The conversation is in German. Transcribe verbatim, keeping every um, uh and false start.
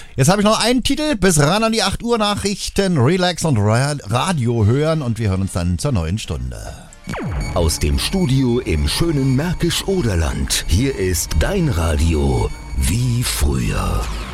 Jetzt habe ich noch einen Titel, bis ran an die acht Uhr Nachrichten, Relax und Ra- Radio hören und wir hören uns dann zur neuen Stunde. Aus dem Studio im schönen Märkisch-Oderland. Hier ist dein Radio wie früher.